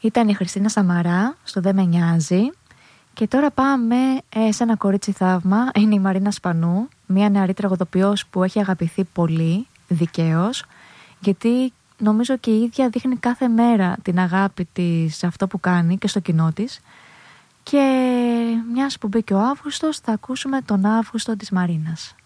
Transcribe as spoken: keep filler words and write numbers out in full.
Ήταν η Χριστίνα Σαμαρά στο «Δεν με νοιάζει». Και τώρα πάμε ε, σε ένα κορίτσι θαύμα. Είναι η Μαρίνα Σπανού, μια νεαρή τραγουδοποιός που έχει αγαπηθεί πολύ, δικαίως, γιατί νομίζω και η ίδια δείχνει κάθε μέρα την αγάπη της σε αυτό που κάνει και στο κοινό της. Και μιας που μπήκε ο Αύγουστος, θα ακούσουμε τον Αύγουστο της Μαρίνας.